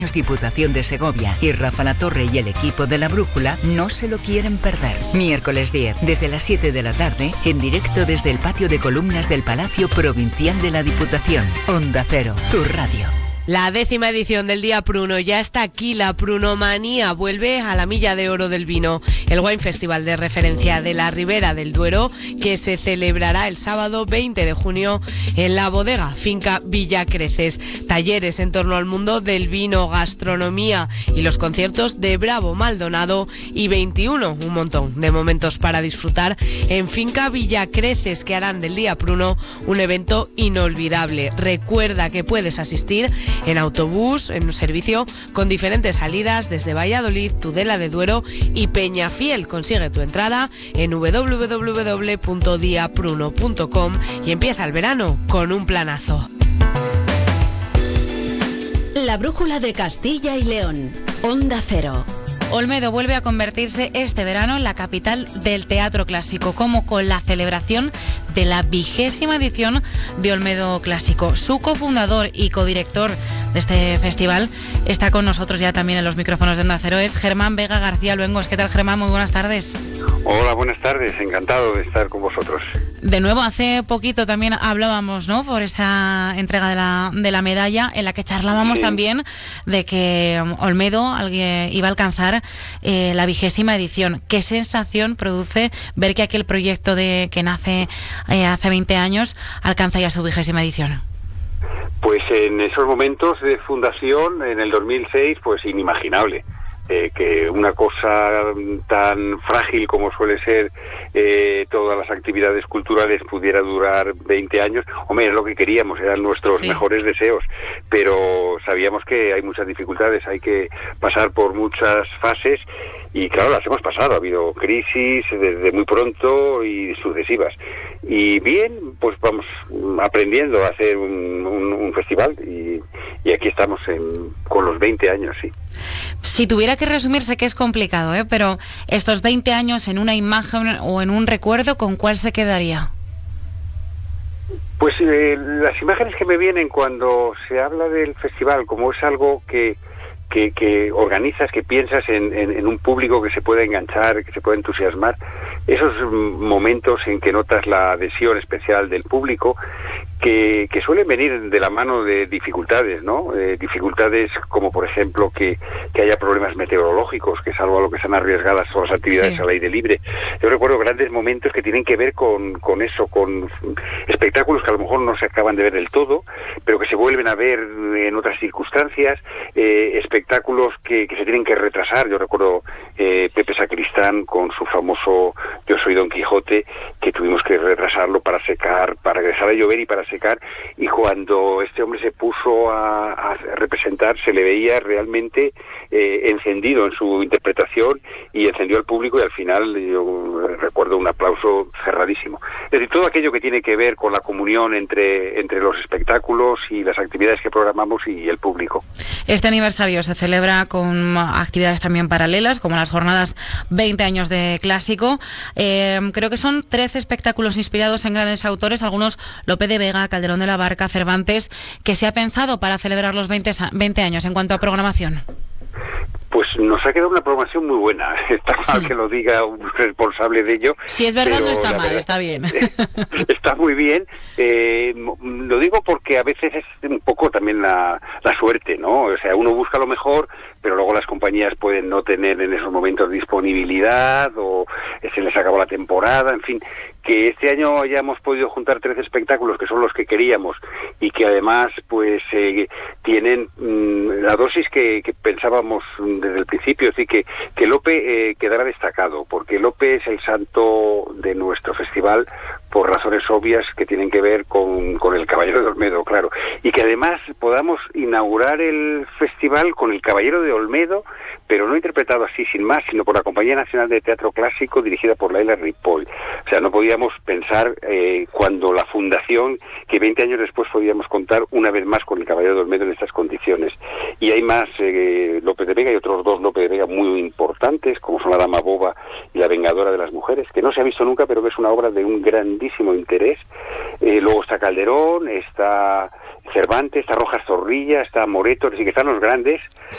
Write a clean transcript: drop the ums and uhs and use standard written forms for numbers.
Diputación de Segovia y Rafa Latorre y el equipo de La Brújula no se lo quieren perder. Miércoles 10, desde las 7 de la tarde, en directo desde el patio de columnas del Palacio Provincial de la Diputación. Onda Cero, tu radio. La 10ª edición del Día Pruno ya está aquí. La Prunomanía vuelve a la Milla de Oro del Vino, el wine festival de referencia de la Ribera del Duero, que se celebrará el sábado 20 de junio en la bodega Finca Villa Creces. Talleres en torno al mundo del vino, gastronomía y los conciertos de Bravo Maldonado y 21, un montón de momentos para disfrutar en Finca Villa Creces, que harán del Día Pruno un evento inolvidable. Recuerda que puedes asistir en autobús, en un servicio con diferentes salidas desde Valladolid, Tudela de Duero y Peñafiel. Consigue tu entrada en www.diapruno.com y empieza el verano con un planazo. La Brújula de Castilla y León. Onda Cero. Olmedo vuelve a convertirse este verano en la capital del teatro clásico, como con la celebración de la 20ª edición de Olmedo Clásico. Su cofundador y codirector de este festival está con nosotros ya también en los micrófonos de Onda Cero, es Germán Vega García Luengos. ¿Qué tal, Germán? Muy buenas tardes. Hola, buenas tardes. Encantado de estar con vosotros. De nuevo, hace poquito también hablábamos, ¿no?, por esta entrega de la medalla, en la que charlábamos también de que Olmedo iba a alcanzar la 20ª edición. ¿Qué sensación produce ver que aquel proyecto que nace hace 20 años alcanza ya su 20ª edición? Pues en esos momentos de fundación, en el 2006, pues inimaginable. Que una cosa tan frágil como suele ser todas las actividades culturales pudiera durar 20 años. Hombre, es lo que queríamos, eran nuestros mejores deseos, pero sabíamos que hay muchas dificultades, hay que pasar por muchas fases y claro, las hemos pasado, ha habido crisis desde muy pronto y sucesivas. Y bien, pues vamos aprendiendo a hacer un festival y aquí estamos con los 20 años, sí. Si tuviera que resumir, sé que es complicado, pero estos 20 años en una imagen o en un recuerdo, ¿con cuál se quedaría? Pues las imágenes que me vienen cuando se habla del festival, como es algo que organizas, que piensas en un público que se puede enganchar, que se puede entusiasmar, esos momentos en que notas la adhesión especial del público, que suelen venir de la mano de dificultades, ¿no? Dificultades como, por ejemplo, que haya problemas meteorológicos, que es algo a lo que están arriesgadas todas las actividades al aire libre. Yo recuerdo grandes momentos que tienen que ver con eso, con espectáculos que a lo mejor no se acaban de ver del todo, pero que se vuelven a ver en otras circunstancias, espectáculos que se tienen que retrasar. Yo recuerdo Pepe Sacristán con su famoso Yo soy Don Quijote, que tuvimos que retrasarlo para secar, para que dejara de llover y para secar, y cuando este hombre se puso a representar, se le veía realmente encendido en su interpretación y encendió al público, y al final yo recuerdo un aplauso cerradísimo. Es decir, todo aquello que tiene que ver con la comunión entre los espectáculos y las actividades que programamos y el público. Este aniversario se celebra con actividades también paralelas, como las jornadas 20 años de clásico. Creo que son 13 espectáculos inspirados en grandes autores, algunos Lope de Vega, Calderón de la Barca, Cervantes, que se ha pensado para celebrar los 20 años en cuanto a programación. Pues nos ha quedado una programación muy buena. Está mal que lo diga un responsable de ello. Si es verdad, no está mal, está bien. Está muy bien. Lo digo porque a veces es un poco también la suerte, ¿no? O sea, uno busca lo mejor, pero luego las compañías pueden no tener en esos momentos disponibilidad o se les acabó la temporada, en fin. Que este año hayamos podido juntar 13 espectáculos, que son los que queríamos, y que además pues tienen la dosis que pensábamos desde el principio, es decir, que Lope quedará destacado, porque Lope es el santo de nuestro festival por razones obvias que tienen que ver con el Caballero de Olmedo, claro, y que además podamos inaugurar el festival con el Caballero de Olmedo, pero no interpretado así sin más, sino por la Compañía Nacional de Teatro Clásico dirigida por Laila Ripoll. O sea, no podíamos pensar cuando la fundación, que 20 años después podíamos contar una vez más con el Caballero de Olmedo en estas condiciones. Y hay más Lope de Vega y otros dos Lope de Vega muy importantes, como son La Dama Boba y La Vengadora de las Mujeres, que no se ha visto nunca, pero que es una obra de un grandísimo interés. Luego está Calderón, está Cervantes, está Rojas Zorrilla, está Moreto, así que están los grandes,